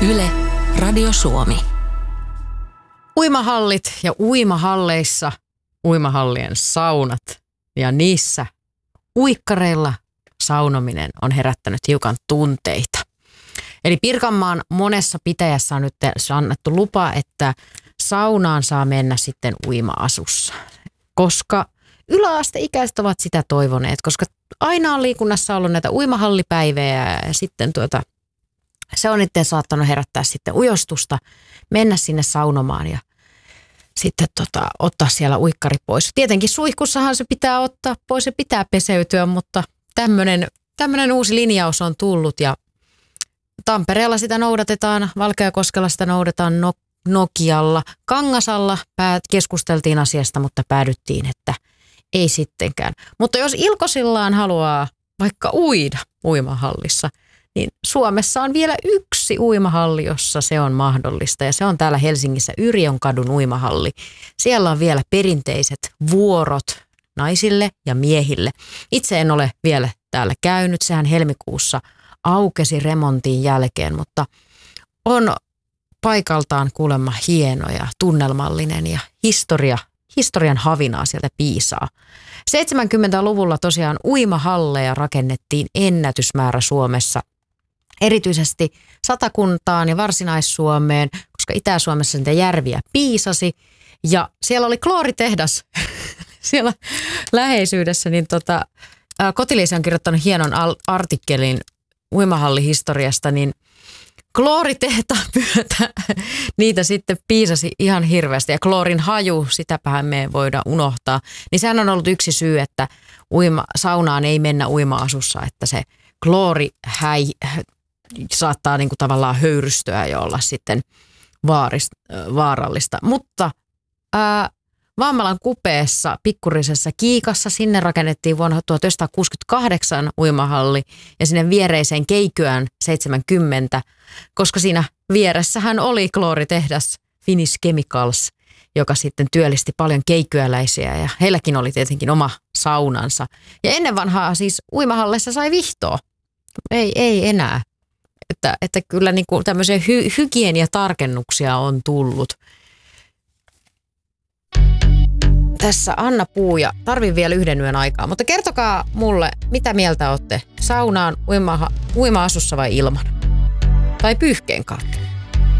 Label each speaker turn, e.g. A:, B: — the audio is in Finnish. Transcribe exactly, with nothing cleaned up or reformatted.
A: Yle, Radio Suomi.
B: Uimahallit ja uimahalleissa uimahallien saunat ja niissä uikkareilla saunominen on herättänyt hiukan tunteita. Eli Pirkanmaan monessa pitäjässä on nyt annettu lupa, että saunaan saa mennä sitten uima-asussa, koska yläasteikäiset ovat sitä toivoneet, koska aina on liikunnassa ollut näitä uimahallipäivejä ja sitten tuota, se on itse saattanut herättää sitten ujostusta, mennä sinne saunomaan ja sitten tota, ottaa siellä uikkari pois. Tietenkin suihkussahan se pitää ottaa pois ja pitää peseytyä, mutta tämmöinen, tämmöinen uusi linjaus on tullut ja Tampereella sitä noudatetaan, Valkeakoskella sitä noudatetaan, no, Nokialla, Kangasalla päät, keskusteltiin asiasta, mutta päädyttiin, että ei sittenkään. Mutta jos ilkosillaan haluaa vaikka uida uimahallissa, niin Suomessa on vielä yksi uimahalli, jossa se on mahdollista ja se on täällä Helsingissä Yrjönkadun uimahalli. Siellä on vielä perinteiset vuorot naisille ja miehille. Itse en ole vielä täällä käynyt, sehän helmikuussa aukesi remontin jälkeen, mutta on paikaltaan kuulemma hieno ja tunnelmallinen ja historia, historian havinaa sieltä piisaa. seitsemänkymmentäluvulla tosiaan uimahalleja rakennettiin ennätysmäärä Suomessa. Erityisesti Satakuntaan ja Varsinais-Suomeen, koska Itä-Suomessa niitä järviä piisasi. Ja siellä oli klooritehdas siellä läheisyydessä, niin tota, Kotiliisi on kirjoittanut hienon artikkelin uimahallihistoriasta, niin klooritehtaan myötä niitä sitten piisasi ihan hirveästi. Ja kloorin haju, sitäpähän me ei voida unohtaa. Niin sehän on ollut yksi syy, että uima, saunaan ei mennä uima-asussa, että se kloori häi, saattaa niinku tavallaan höyrystyä ja olla sitten vaarist, vaarallista. Mutta ää, Vammalan kupeessa pikkurisessa Kiikassa, sinne rakennettiin vuonna tuhatyhdeksänsataakuusikymmentäkahdeksan uimahalli ja sinne viereiseen Keikyään seitsemänkymmentä, koska siinä vieressähän oli klooritehdas Finnish Chemicals, joka sitten työllisti paljon keikyäläisiä ja heilläkin oli tietenkin oma saunansa. Ja ennen vanhaa siis uimahalleissa sai vihtoa. Ei, ei enää. Että, että kyllä niin kuin tämmöisiä hy, hygieniatarkennuksia on tullut. Tässä Anna Puuja, tarvin vielä yhden yön aikaa, mutta kertokaa mulle, mitä mieltä olette saunaan uima, uima-asussa vai ilman? Tai pyyhkeen kautta?